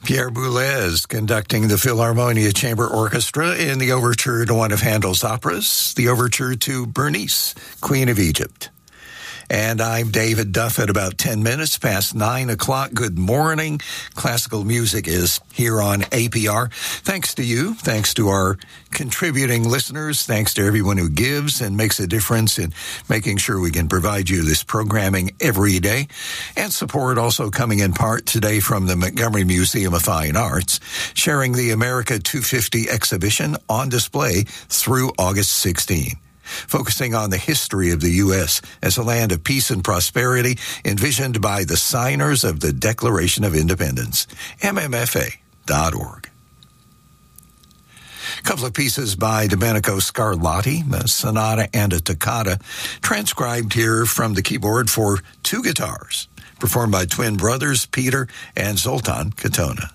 Pierre Boulez conducting the Philharmonia Chamber Orchestra in the overture to one of Handel's operas, the overture to Bernice, Queen of Egypt. And I'm David Duff at about 10 minutes past 9 o'clock. Good morning. Classical music is here on APR. Thanks to you. Thanks to our contributing listeners. Thanks to everyone who gives and makes a difference in making sure we can provide you this programming every day. And support also coming in part today from the Montgomery Museum of Fine Arts, sharing the America 250 exhibition on display through August 16. Focusing on the history of the U.S. as a land of peace and prosperity envisioned by the signers of the Declaration of Independence, mmfa.org. A couple of pieces by Domenico Scarlatti, a sonata and a toccata, transcribed here from the keyboard for two guitars, performed by twin brothers Peter and Zoltan Katona.